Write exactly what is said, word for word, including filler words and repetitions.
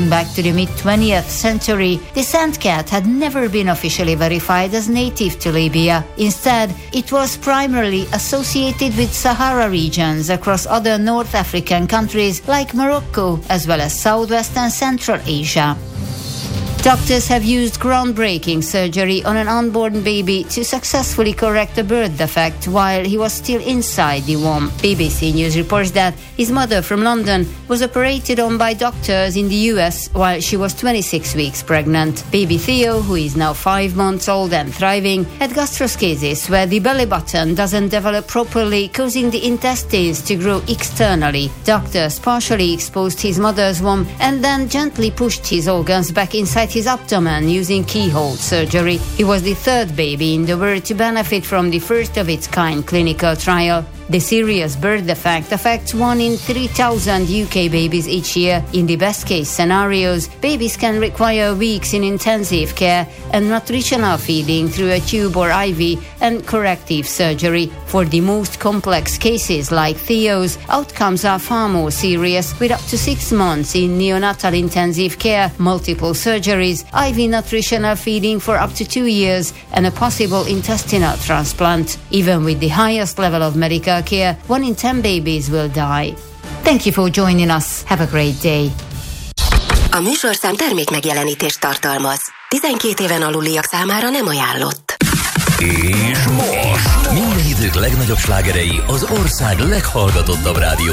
Dating back to the mid-twentieth century, the sand cat had never been officially verified as native to Libya. Instead, it was primarily associated with Sahara regions across other North African countries like Morocco, as well as Southwest and Central Asia. Doctors have used groundbreaking surgery on an unborn baby to successfully correct a birth defect while he was still inside the womb. B B C News reports that his mother from London was operated on by doctors in the U S while she was twenty-six weeks pregnant. Baby Theo, who is now five months old and thriving, had gastroschisis, where the belly button doesn't develop properly, causing the intestines to grow externally. Doctors partially exposed his mother's womb and then gently pushed his organs back inside his abdomen using keyhole surgery. He was the third baby in the world to benefit from the first of its kind clinical trial. The serious birth defect affects one in three thousand U K babies each year. In the best case scenarios, babies can require weeks in intensive care and nutritional feeding through a tube or I V and corrective surgery. For the most complex cases like Theo's, outcomes are far more serious, with up to six months in neonatal intensive care, multiple surgeries, I V nutritional feeding for up to two years, and a possible intestinal transplant. Even with the highest level of medical care, one in ten babies will die. Thank you for joining us. Have a great day. A műsorszám termék megjelenítést tartalmaz. tizenkét éven aluliak számára nem ajánlott. És most minden idők legnagyobb slágerei az ország leghallgatottabb rádió